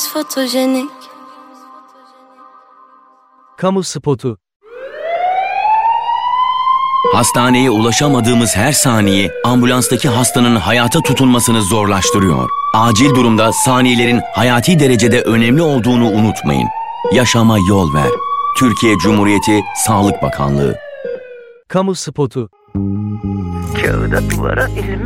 Hangimiz fotojenik? Kamu spotu. Hastaneye ulaşamadığımız her saniye ambulanstaki hastanın hayata tutunmasını zorlaştırıyor. Acil durumda saniyelerin hayati derecede önemli olduğunu unutmayın. Yaşama yol ver. Türkiye Cumhuriyeti Sağlık Bakanlığı. Kamu spotu. Kağıda duvara elimi